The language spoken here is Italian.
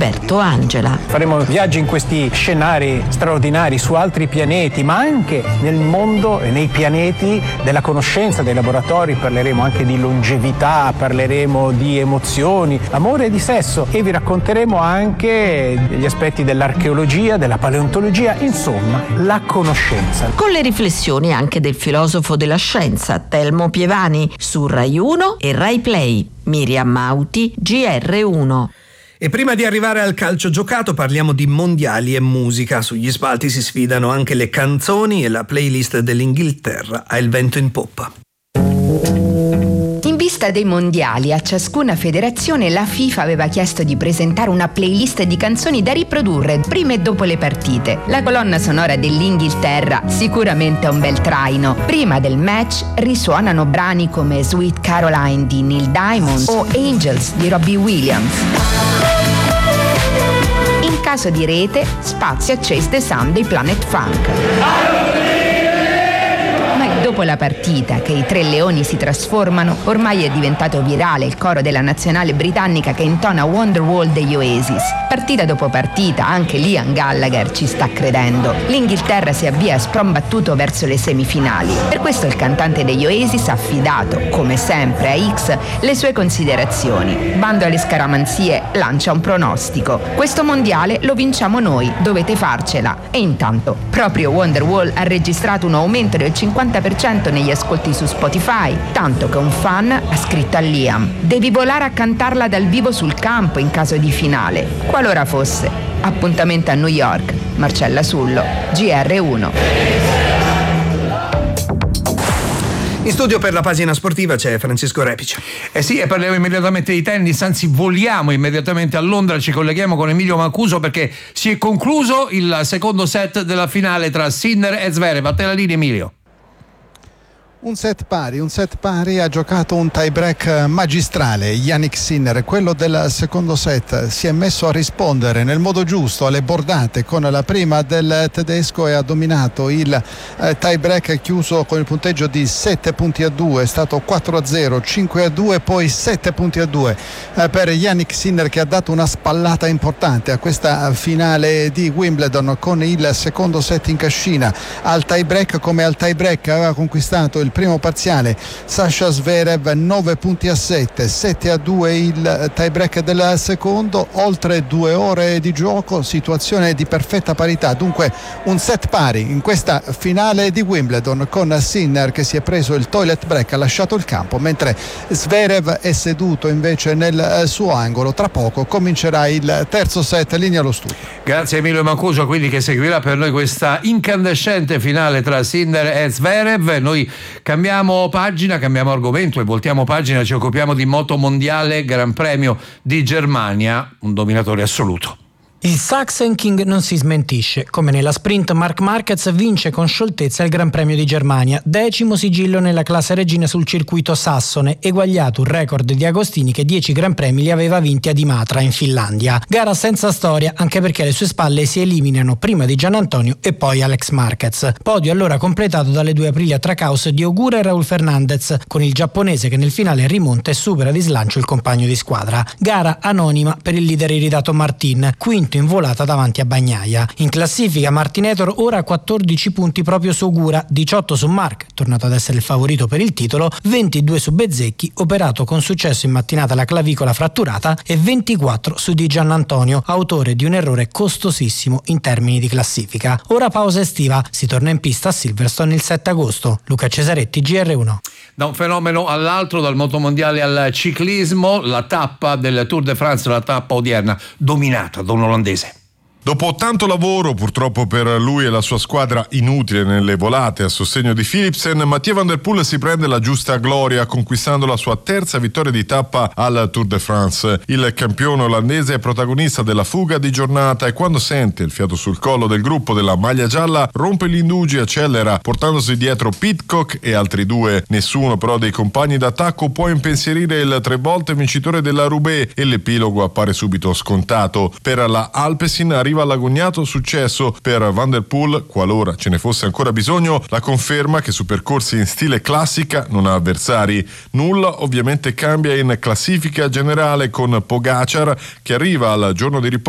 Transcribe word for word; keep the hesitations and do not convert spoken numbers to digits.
Alberto Angela. Faremo viaggi in questi scenari straordinari su altri pianeti, ma anche nel mondo e nei pianeti della conoscenza, dei laboratori. Parleremo anche di longevità, parleremo di emozioni, amore e di sesso, e vi racconteremo anche degli aspetti dell'archeologia, della paleontologia, insomma, la conoscenza. Con le riflessioni anche del filosofo della scienza Telmo Pievani su Rai uno e Rai Play. Miriam Mauti, G R uno. E prima di arrivare al calcio giocato parliamo di mondiali e musica. Sugli spalti si sfidano anche le canzoni e la playlist dell'Inghilterra ha il vento in poppa. In vista dei mondiali, a ciascuna federazione la FIFA aveva chiesto di presentare una playlist di canzoni da riprodurre prima e dopo le partite. La colonna sonora dell'Inghilterra sicuramente è un bel traino. Prima del match risuonano brani come Sweet Caroline di Neil Diamond o Angels di Robbie Williams. In caso di rete, spazio a Chase the Sun dei Planet Funk. Dopo la partita, che i tre leoni si trasformano, ormai è diventato virale il coro della nazionale britannica che intona Wonderwall degli Oasis. Partita dopo partita, anche Liam Gallagher ci sta credendo. L'Inghilterra si avvia sprombattuto verso le semifinali. Per questo il cantante degli Oasis ha affidato, come sempre, a X le sue considerazioni. Bando alle scaramanzie, lancia un pronostico. Questo mondiale lo vinciamo noi, dovete farcela. E intanto, proprio Wonderwall ha registrato un aumento del cinquanta per cento negli ascolti su Spotify, tanto che un fan ha scritto a Liam: devi volare a cantarla dal vivo sul campo in caso di finale, qualora fosse. Appuntamento a New York. Marcella Sullo, G R uno. In studio per la pagina sportiva c'è Francesco Repice. Eh sì, e parliamo immediatamente di tennis, anzi voliamo immediatamente a Londra, ci colleghiamo con Emilio Mancuso perché si è concluso il secondo set della finale tra Sinner e Zverev. A te la linea, Emilio. Un set pari, un set pari ha giocato un tie break magistrale. Jannik Sinner, quello del secondo set, si è messo a rispondere nel modo giusto alle bordate con la prima del tedesco e ha dominato il eh, tie break chiuso con il punteggio di sette punti a due, è stato quattro a zero, cinque a due, poi sette punti a due eh, per Jannik Sinner, che ha dato una spallata importante a questa finale di Wimbledon con il secondo set in cascina. Al tie break come al tie break aveva conquistato il primo parziale Sasha Zverev nove punti a sette, sette a due il tie break del secondo. Oltre due ore di gioco, situazione di perfetta parità, dunque un set pari in questa finale di Wimbledon, con Sinner che si è preso il toilet break, ha lasciato il campo, mentre Zverev è seduto invece nel suo angolo. Tra poco comincerà il terzo set. Linea allo studio. Grazie Emilio Mancuso, quindi, che seguirà per noi questa incandescente finale tra Sinner e Zverev. Noi cambiamo pagina, cambiamo argomento e voltiamo pagina, ci occupiamo di moto mondiale, Gran Premio di Germania, un dominatore assoluto. Il Sachsen King non si smentisce. Come nella sprint, Marc Marquez vince con scioltezza il Gran Premio di Germania, decimo sigillo nella classe regina sul circuito sassone, eguagliato un record di Agostini che dieci Gran Premi li aveva vinti ad Imatra in Finlandia. Gara senza storia, anche perché alle sue spalle si eliminano prima di Gianantonio e poi Alex Marquez. Podio allora completato dalle due Aprilia Tracaus di Ogura e Raul Fernandez, con il giapponese che nel finale rimonta e supera di slancio il compagno di squadra. Gara anonima per il leader iridato Martin, quinto in volata davanti a Bagnaia. In classifica Martinetor ora ha quattordici punti proprio su Ogura, diciotto su Marc, tornato ad essere il favorito per il titolo, ventidue su Bezzecchi, operato con successo in mattinata la clavicola fratturata, e ventiquattro su Di Giannantonio, autore di un errore costosissimo in termini di classifica. Ora pausa estiva, si torna in pista a Silverstone il sette agosto. Luca Cesaretti, G R uno. Da un fenomeno all'altro, dal motomondiale al ciclismo, la tappa del Tour de France, la tappa odierna, dominata da un olandese. Dopo tanto lavoro, purtroppo per lui e la sua squadra inutile nelle volate a sostegno di Philipsen, Mathieu Van Der Poel si prende la giusta gloria conquistando la sua terza vittoria di tappa al Tour de France. Il campione olandese è protagonista della fuga di giornata e quando sente il fiato sul collo del gruppo della maglia gialla rompe gli indugi e accelera portandosi dietro Pidcock e altri due. Nessuno però dei compagni d'attacco può impensierire il tre volte vincitore della Roubaix e l'epilogo appare subito scontato. Per la Alpecin arriva all'agognato successo. Per Van Der Poel, qualora ce ne fosse ancora bisogno, la conferma che su percorsi in stile classica non ha avversari. Nulla ovviamente cambia in classifica generale con Pogacar che arriva al giorno di riposo